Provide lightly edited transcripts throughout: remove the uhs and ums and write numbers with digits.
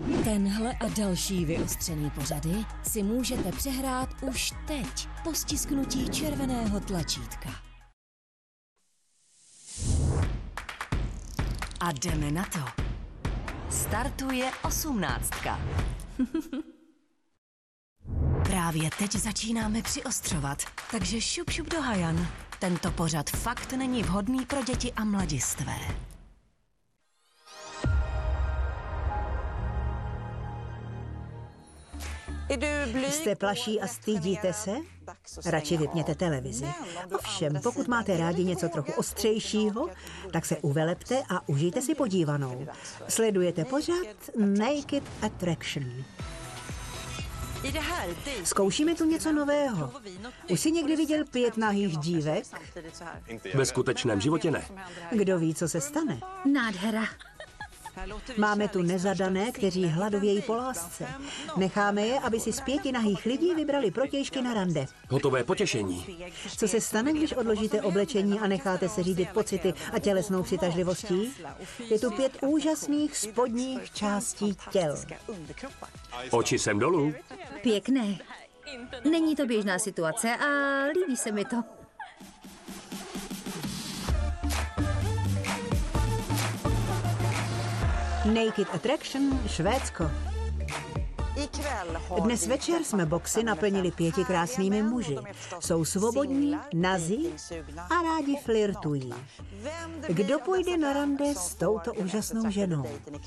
Tenhle a další vyostřený pořady si můžete přehrát už teď po stisknutí červeného tlačítka. A jdeme na to. Startuje 18. Právě teď začínáme přiostřovat, takže šup šup do hajan. Tento pořad fakt není vhodný pro děti a mladistvé. Jste plaší a stydíte se? Radši vypněte televizi. Ovšem, pokud máte rádi něco trochu ostřejšího, tak se uvelepte a užijte si podívanou. Sledujete pořad Naked Attraction. Zkoušíme tu něco nového. Už jsi někdy viděl 5 nahých dívek? Ve skutečném životě ne. Kdo ví, co se stane? Nádhera. Máme tu nezadané, kteří hladovějí po lásce. Necháme je, aby si z 5 nahých lidí vybrali protějšky na rande. Hotové potěšení. Co se stane, když odložíte oblečení a necháte se řídit pocity a tělesnou přitažlivostí? Je tu 5 úžasných spodních částí těl. Oči sem dolů. Pěkné. Není to běžná situace a líbí se mi to. Naked Attraction, Švédsko. Dnes večer jsme boxy naplnili 5 krásnými muži. Jsou svobodní, nazí a rádi flirtují. Kdo půjde na rande s touto úžasnou ženou?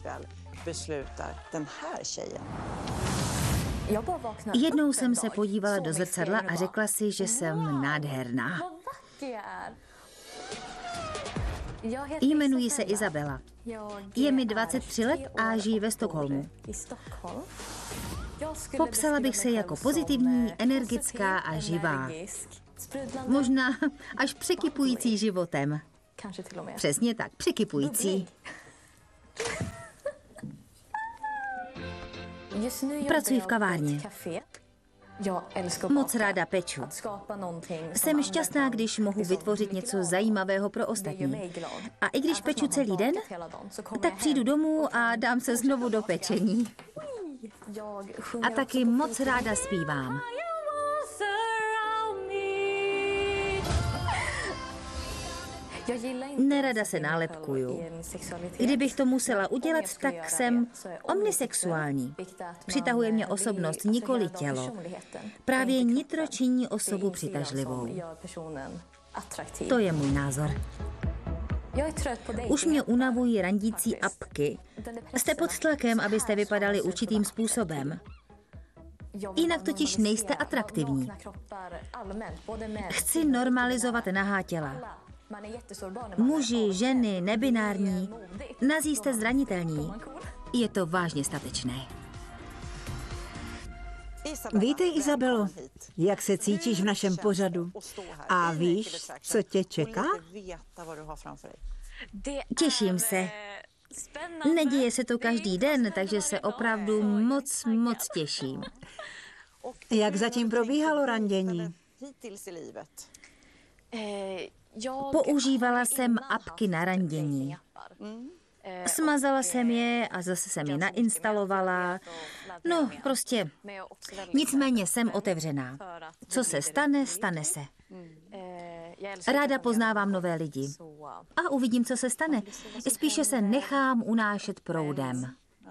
Jednou jsem se podívala do zrcadla a řekla si, že jsem nádherná. Jmenuji se Izabela. Je mi 23 let a žijí ve Stockholmu. Popsala bych se jako pozitivní, energická a živá. Možná až překypující životem. Přesně tak, překypující. Pracuji v kavárně. Moc ráda peču. Jsem šťastná, když mohu vytvořit něco zajímavého pro ostatní. A i když peču celý den, tak přijdu domů a dám se znovu do pečení. A taky moc ráda zpívám. Nerada se nálepkuju. Kdybych to musela udělat, tak jsem omnisexuální. Přitahuje mě osobnost, nikoli tělo. Právě nitro činí osobu přitažlivou. To je můj názor. Už mě unavují randící apky. Jste pod tlakem, abyste vypadali určitým způsobem. Jinak totiž nejste atraktivní. Chci normalizovat nahá těla. Muži, ženy, nebinární, nazí jste zranitelní. Je to vážně statečné. Vítej, Izabelo, jak se cítíš v našem pořadu? A víš, co tě čeká? Těším se. Neděje se to každý den, takže se opravdu moc těším. Jak zatím probíhalo randění? Používala jsem apky na randění. Smazala jsem je a zase jsem je nainstalovala. No, prostě. Nicméně jsem otevřená. Co se stane, stane se. Ráda poznávám nové lidi. A uvidím, co se stane. Spíše se nechám unášet proudem.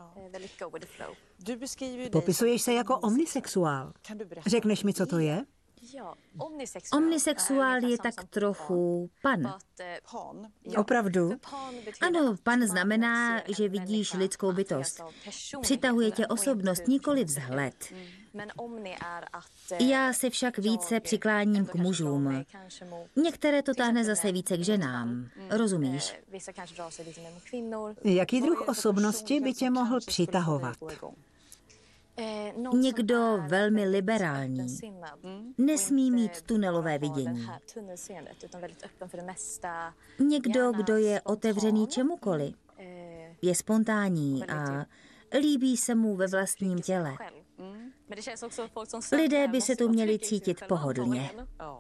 Popisuješ se jako omnisexuál. Řekneš mi, co to je? Omnisexuál je tak trochu pan. Opravdu? Ano, pan znamená, že vidíš lidskou bytost. Přitahuje tě osobnost, nikoli vzhled. Já se však více přikláním k mužům. Některé to táhne zase více k ženám. Rozumíš? Jaký druh osobnosti by tě mohl přitahovat? Někdo velmi liberální. Nesmí mít tunelové vidění. Někdo, kdo je otevřený čemukoliv. Je spontánní a líbí se mu ve vlastním těle. Lidé by se tu měli cítit pohodlně.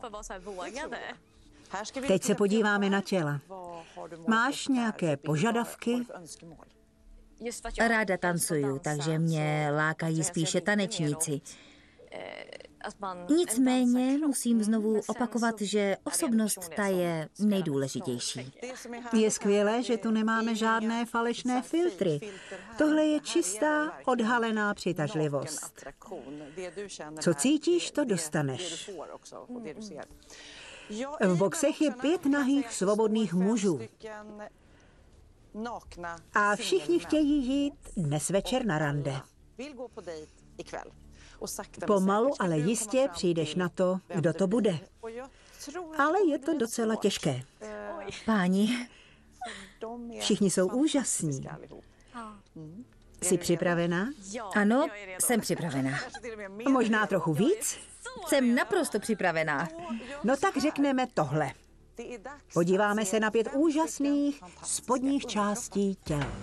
Teď se podíváme na těla. Máš nějaké požadavky? Ráda tancuju, takže mě lákají spíše tanečníci. Nicméně musím znovu opakovat, že osobnost ta je nejdůležitější. Je skvělé, že tu nemáme žádné falešné filtry. Tohle je čistá, odhalená přitažlivost. Co cítíš, to dostaneš. V boxech je 5 nahých svobodných mužů. A všichni chtějí jít dnes večer na rande. Pomalu, ale jistě přijdeš na to, kdo to bude. Ale je to docela těžké. Páni, Všichni jsou úžasní. Jsi připravená? ano, jsem připravená. Možná trochu víc? Jsem naprosto připravená. No tak řekneme tohle. Podíváme se na 5 úžasných spodních částí těla.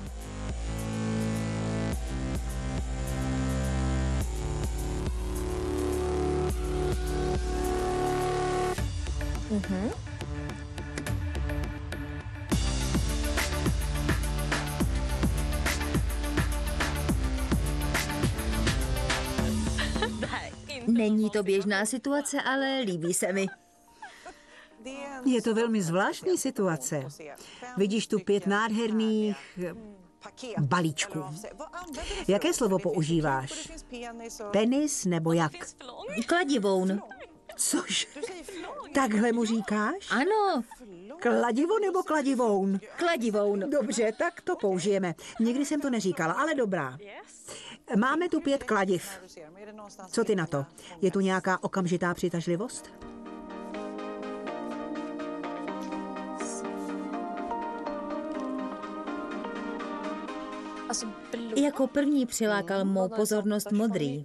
Není to běžná situace, ale líbí se mi. Je to velmi zvláštní situace. Vidíš tu 5 nádherných balíčků. Jaké slovo používáš? Penis nebo jak? Kladivoun. Což? Takhle mu říkáš? Ano, Kladivo nebo kladivoun? kladivoun. Dobře, tak to použijeme. Nikdy jsem to neříkala, ale dobrá. Máme tu 5 kladiv. Co ty na to? Je tu nějaká okamžitá přitažlivost? Jako první přilákal mou pozornost modrý.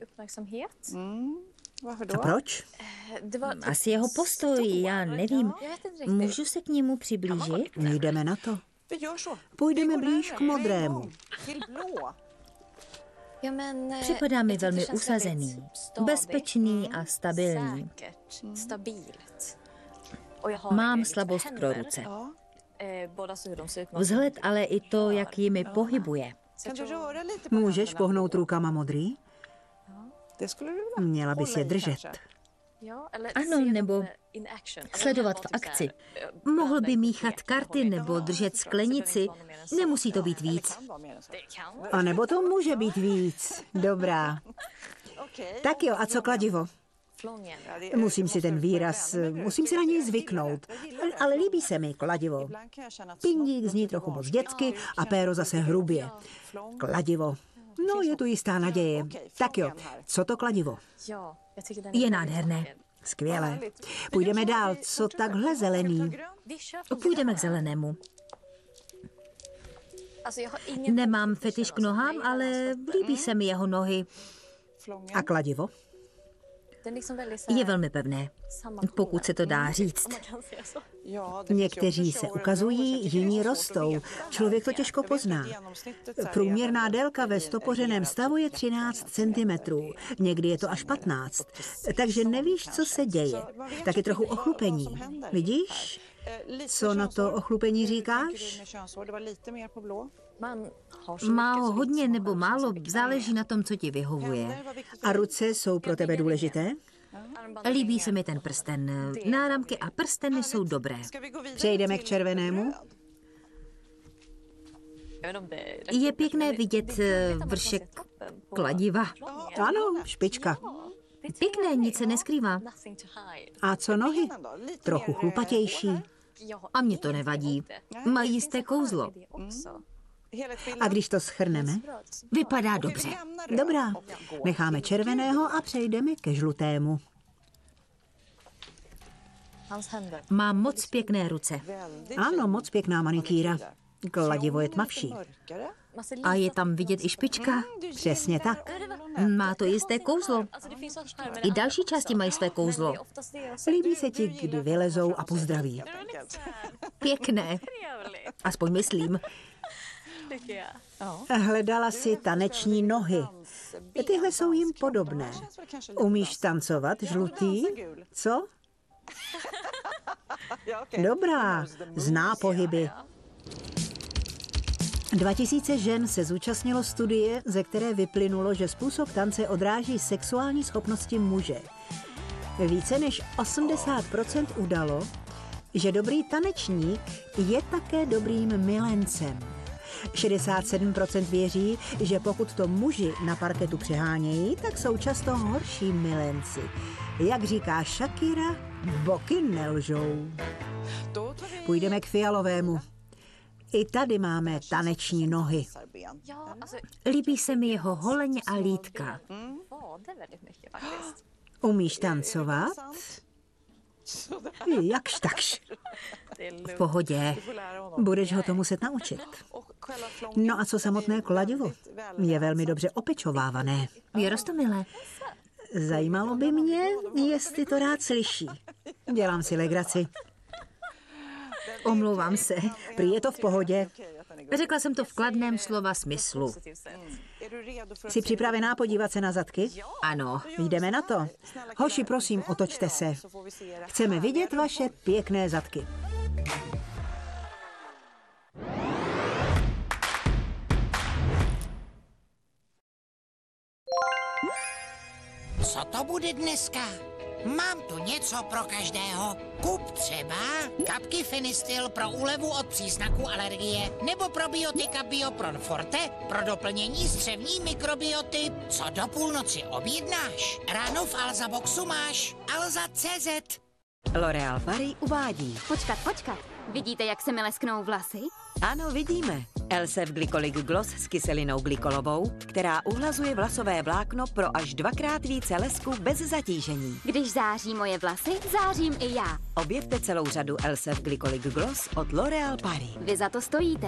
A proč? Asi jeho postoj, já nevím. Můžu se k němu přiblížit? Jdeme na to. Půjdeme blíž k modrému. Připadá mi velmi usazený, bezpečný a stabilní. Mám slabost pro ruce. Vzhled, ale i to, jak jimi pohybuje. Můžeš pohnout rukama modrý? Měla bys je držet. Ano, nebo sledovat v akci. Mohl by míchat karty nebo držet sklenici. Nemusí to být víc. A nebo to může být víc. Dobrá. Tak jo, a co kladivo? Musím si na něj zvyknout. Ale líbí se mi kladivo. Pindík zní trochu moc dětsky a péro zase hrubě. Kladivo. No, je tu jistá naděje. Tak jo, co to kladivo? Je nádherné. Skvělé. Půjdeme dál. Co takhle zelený? Půjdeme k zelenému. Nemám fetiš k nohám, ale líbí se mi jeho nohy. A kladivo? Je velmi pevné, pokud se to dá říct. Někteří se ukazují, jiní rostou. Člověk to těžko pozná. Průměrná délka ve stopořeném stavu je 13 cm. Někdy je to až 15. Takže nevíš, co se děje. Taky trochu ochlupení. Vidíš? Co na to ochlupení říkáš? Má ho hodně nebo málo, záleží na tom, co ti vyhovuje. A ruce jsou pro tebe důležité? Líbí se mi ten prsten. Náramky a prsteny jsou dobré. Přejdeme k červenému. Je pěkné vidět vršek kladiva. Ano, špička. Pěkné, nic se neskrývá. A co nohy? Trochu chlupatější. A mě to nevadí. Mají jisté kouzlo. A když to shrneme? Vypadá dobře. Dobrá. Necháme červeného a přejdeme ke žlutému. Má moc pěkné ruce. Ano, moc pěkná manikýra. Kladivo je tmavší. A je tam vidět i špička. Přesně tak. Má to jisté kouzlo. I další části mají své kouzlo. Líbí se ti, kdy vylezou a pozdraví. Pěkné. Aspoň myslím. Hledala si taneční nohy. Tyhle jsou jim podobné. Umíš tancovat, žlutý? Co? Dobrá, zná pohyby. 2000 žen se zúčastnilo studie, ze které vyplynulo, že způsob tance odráží sexuální schopnosti muže. Více než 80% udalo, že dobrý tanečník je také dobrým milencem. 67% věří, že pokud to muži na parketu přehánějí, tak jsou často horší milenci. Jak říká Shakira, boky nelžou. Půjdeme k fialovému. I tady máme taneční nohy. Líbí se mi jeho holeň a lítka. Umíš tancovat? Jakž takž. V pohodě. Budeš ho to muset naučit. No a co samotné kladivo? Je velmi dobře opečovávané. Je roztomilé. Zajímalo by mě, jestli to rád slyší. Dělám si legraci. Omlouvám se. Prý je to v pohodě. Řekla jsem to v kladném slova smyslu. Jsi připravená podívat se na zadky? Ano. Jdeme na to. Hoši, prosím, otočte se. Chceme vidět vaše pěkné zadky. Co to bude dneska? Mám tu něco pro každého. Kup třeba kapky Fenistil pro úlevu od příznaků alergie nebo probiotika Biopron Forte pro doplnění střevní mikrobioty. Co do půlnoci objednáš? Ráno v Alza Boxu máš Alza.cz. L'Oréal Paris uvádí. Počkat. Vidíte, jak se mi lesknou vlasy? Ano, vidíme. Elsef Glycolic Gloss s kyselinou glykolovou, která uhlazuje vlasové vlákno pro až 2x více lesku bez zatížení. Když září moje vlasy, zářím i já. Objevte celou řadu Elsef Glycolic Gloss od L'Oréal Paris. Vy za to stojíte.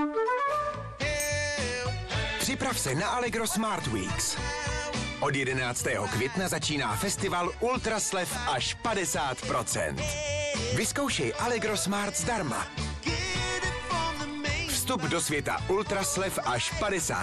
Připrav se na Allegro Smart Weeks. Od 11. května začíná festival ultraslev až 50%. Vyzkoušej Allegro Smart zdarma. Vstup do světa ultraslev až 50%.